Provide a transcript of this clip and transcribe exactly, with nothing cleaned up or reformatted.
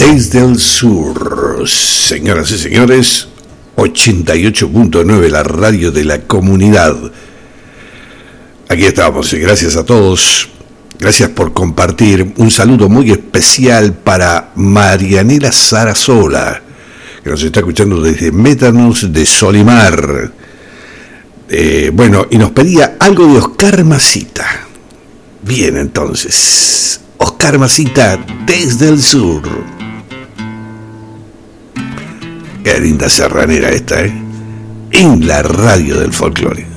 Desde el sur, señoras y señores, ochenta y ocho punto nueve, la radio de la comunidad. Aquí estamos y gracias a todos, gracias por compartir. Un saludo muy especial para Marianela Sarasola, que nos está escuchando desde Métanos de Solimar. Eh, bueno, y nos pedía algo de Oscar Masita. Bien, entonces, Oscar Masita desde el sur. Qué linda serranera esta, ¿eh? En la radio del folclore.